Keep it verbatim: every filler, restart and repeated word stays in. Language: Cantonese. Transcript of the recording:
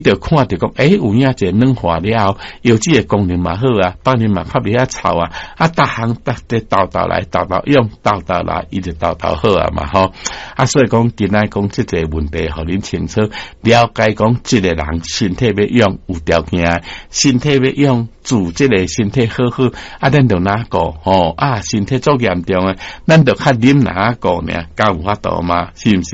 就看着讲，诶、欸，有影一个软化了，有这个功能嘛好啊，帮你嘛较袂遐臭啊，啊，逐项逐个倒倒来，倒倒用，倒倒来，伊就倒倒好啊嘛吼。啊，所以讲，今仔讲即个问题，互恁清楚了解讲，即个人身体要用有条件，身体要用助即个身体好好，啊，咱就哪个吼啊，身体足严重诶，咱就较啉哪个呢？敢有法度吗？是毋是？